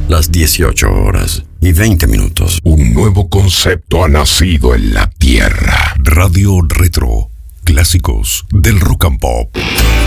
las 18:20. Un nuevo concepto ha nacido en la Tierra. Radio Retro. Clásicos del rock and pop.